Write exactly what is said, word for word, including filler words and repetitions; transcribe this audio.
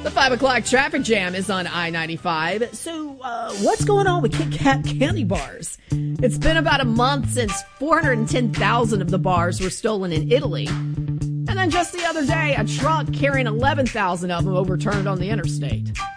The five o'clock traffic jam is on I ninety-five. So uh, what's going on with Kit Kat candy bars? It's been about a month since four hundred ten thousand of the bars were stolen in Italy. And then just the other day, a truck carrying eleven thousand of them overturned on the interstate.